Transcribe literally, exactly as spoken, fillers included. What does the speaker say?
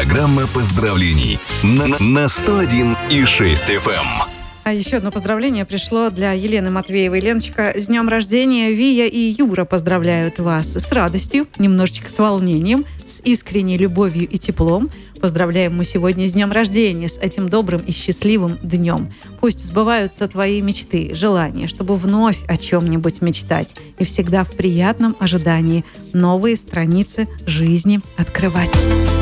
Программа поздравлений на, на сто один и шесть эф эм. А еще одно поздравление пришло для Елены Матвеевой. Леночка, с днем рождения! Вия и Юра поздравляют вас с радостью, немножечко с волнением, с искренней любовью и теплом. Поздравляем мы сегодня с днем рождения, с этим добрым и счастливым днем. Пусть сбываются твои мечты, желания, чтобы вновь о чем-нибудь мечтать и всегда в приятном ожидании новые страницы жизни открывать.